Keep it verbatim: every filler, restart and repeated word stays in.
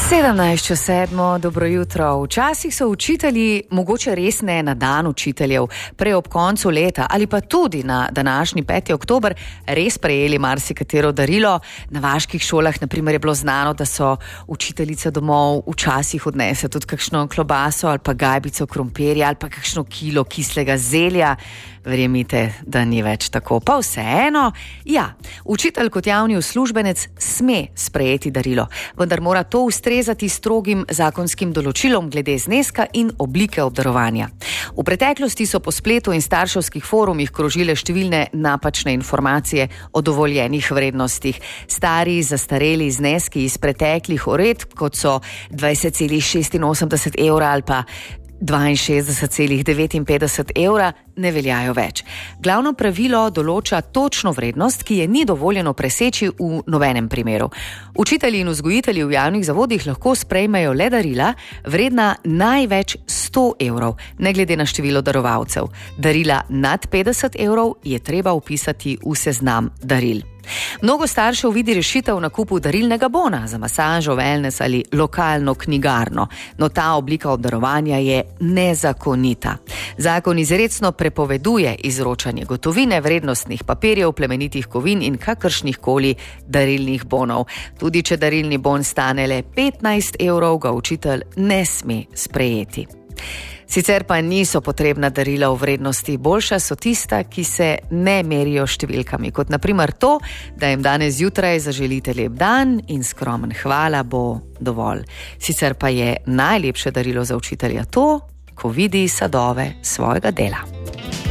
sedemnajst čez sedmo, dobro jutro. Včasih so učitelji mogoče res ne na dan učiteljev, prej ob koncu leta ali pa tudi na današnji peti oktober res prejeli marsikatero darilo. Na vaških šolah, na primer, je bilo znano, da so učiteljice domov včasih odnese tudi kakšno klobaso ali pa gajbico krompirja ali pa kakšno kilo kislega zelja. Verjemite, da ni več tako. Pa vseeno, ja, učitelj kot javni uslužbenec sme sprejeti darilo, vendar mora to ustrezati strogim zakonskim določilom glede zneska in oblike obdarovanja. V preteklosti so po spletu in starševskih forumih krožile številne napačne informacije o dovoljenih vrednostih. Stari, zastareli zneski iz preteklih uredb, kot so dvajset celih šestinosemdeset evra ali pa dvainšestdeset celih devetinpetdeset evra, ne veljajo več. Glavno pravilo določa točno vrednost, ki je ni dovoljeno preseči v nobenem primeru. Učitelji in vzgojitelji v javnih zavodih lahko sprejmejo le darila, vredna največ sto evrov, ne glede na število darovalcev. Darila nad petdeset evrov je treba vpisati v seznam daril. Mnogo staršev vidi rešitev v nakupu darilnega bona za masažo, wellness ali lokalno knjigarno, no ta oblika obdarovanja je nezakonita. Zakon izrecno prepoveduje izročanje gotovine, vrednostnih papirjev, plemenitih kovin in kakršnih koli darilnih bonov. Tudi če darilni bon stane le petnajst evrov, ga učitelj ne sme sprejeti. Sicer pa niso potrebna darila v vrednosti, boljša so tista, ki se ne merijo številkami, kot naprimer to, da jim danes zjutraj zaželite lep dan in skromen hvala bo dovolj. Sicer pa je najlepše darilo za učitelja to, ko vidi sadove svojega dela.